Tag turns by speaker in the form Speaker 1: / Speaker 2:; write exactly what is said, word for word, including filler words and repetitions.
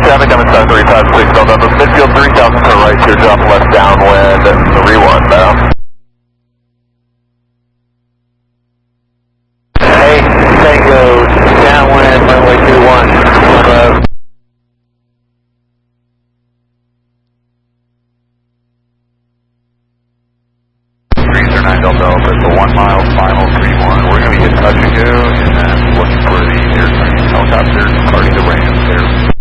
Speaker 1: traffic, I'm at seven three five six, Delta, midfield three thousand to right, teardrop left downwind, three one now. Hey, Tango, downwind, runway two one, uh, three zero nine Delta, Alpha, for one mile, final three one. We're going to get touch and go, and then looking for the airplane helicopter, party the Rams there.